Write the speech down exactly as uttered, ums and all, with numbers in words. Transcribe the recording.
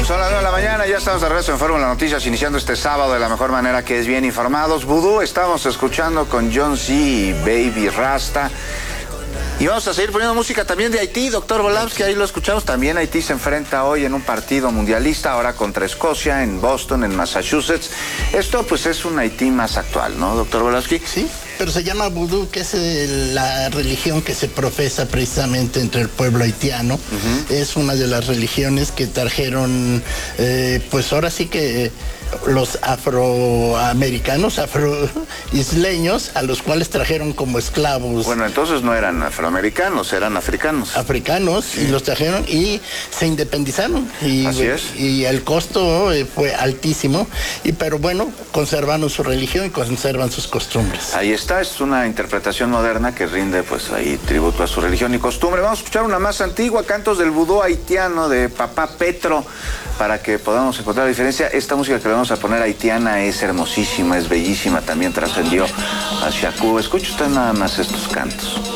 Son las nueve de la mañana, ya estamos de regreso en Fórmula Noticias, iniciando este sábado de la mejor manera, que es bien informados. Vudú, estamos escuchando con John C. y Baby Rasta. Y vamos a seguir poniendo música también de Haití, doctor Volávsky, ahí lo escuchamos. También Haití se enfrenta hoy en un partido mundialista, ahora contra Escocia, en Boston, en Massachusetts. Esto pues es un Haití más actual, ¿no, doctor Volávsky? Sí, pero se llama vudú, que es el, la religión que se profesa precisamente entre el pueblo haitiano. Uh-huh. Es una de las religiones que trajeron, eh, pues ahora sí que... los afroamericanos, afroisleños, a los cuales trajeron como esclavos. Bueno, entonces no eran afroamericanos, eran africanos. Africanos, sí. Y los trajeron y se independizaron. Y, Así es. Y el costo fue altísimo, y pero bueno, conservaron su religión y conservan sus costumbres. Ahí está, es una interpretación moderna que rinde pues ahí tributo a su religión y costumbre. Vamos a escuchar una más antigua, cantos del vudú haitiano de Papá Petro, para que podamos encontrar la diferencia. Esta música que vamos a poner haitiana es hermosísima, es bellísima, también trascendió hacia Cuba. Escuche usted nada más estos cantos.